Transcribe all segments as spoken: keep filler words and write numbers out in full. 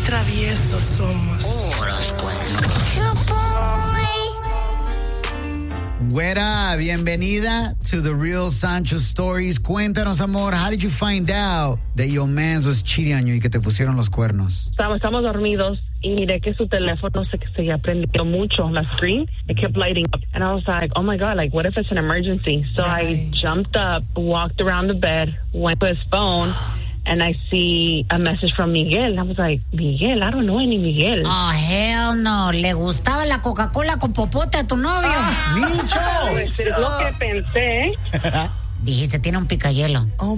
traviesos somos. Oh, los cuernos. Güera, bienvenida to the Real Sancho Stories. Cuéntanos, amor, how did you find out that your man was cheating on you y que te pusieron los cuernos? Estamos, estamos dormidos y miré que su teléfono se, se había prendido mucho, la screen. It kept lighting up. And I was like, oh my God, like, what if it's an emergency? So right. I jumped up, walked around the bed, went to his phone, and I see a message from Miguel. I was like, Miguel, I don't know any Miguel. Oh, hell no. ¿Le gustaba la Coca-Cola con popote a tu novio? ¡Micho! Pues es lo que pensé. Dijiste, tiene un picayelo. Oh,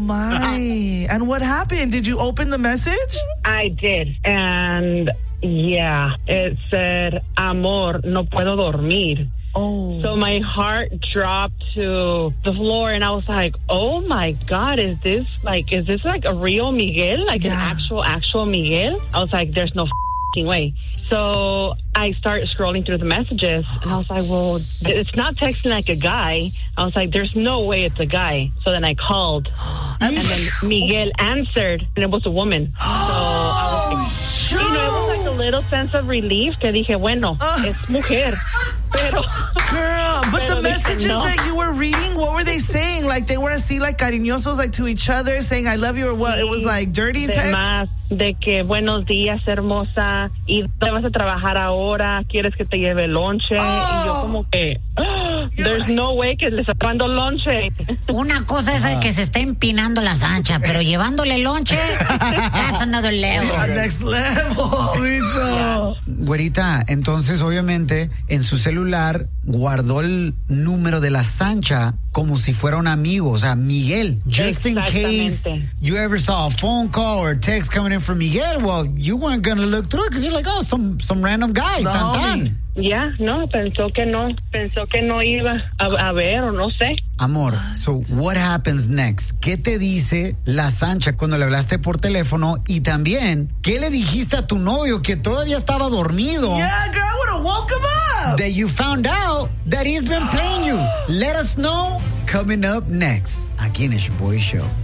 my. And what happened? Did you open the message? I did. And, yeah, it said, amor, no puedo dormir. Oh. So my heart dropped to the floor, and I was like, oh, my God, is this, like, is this, like, a real Miguel? Like, yeah. An actual, actual Miguel? I was like, there's no f***ing way. So I started scrolling through the messages, and I was like, well, it's not texting like a guy. I was like, there's no way it's a guy. So then I called, and then Miguel answered, and it was a woman. So I was like, you know, it was like a little sense of relief, que dije, bueno, es mujer. Pero, Girl, but pero the messages no. that you were reading, what were they saying? Like, they were así, like, cariñosos, like, to each other, saying, I love you, or what? It was, like, dirty text? Más de que, buenos días, hermosa, y ¿dónde vas a trabajar ahora? ¿Quieres que te lleve lonche? Oh. Y yo como que, oh, there's no way que le está dando lonche. Una cosa es que se está empinando la Sancha, pero llevándole lonche, that's another level. Yeah, next level, bicho. Güerita, entonces, obviamente, en su celular guardó el número de la Sancha como si fuera un amigo, o sea, Miguel. Just in case you ever saw a phone call or a text coming in from Miguel, well, you weren't going to look through it because you're like, oh, some, some random guy. No, tan, tan. Ya, yeah, no, pensó que no, pensó que no iba a, a ver o no sé. Amor, so what happens next? ¿Qué te dice la Sancha cuando le hablaste por teléfono? Y también, ¿qué le dijiste a tu novio que todavía estaba dormido? Yeah, girl, I would have woke him up. That you found out that he's been playing you. Let us know coming up next. Aquí en el Boy Show.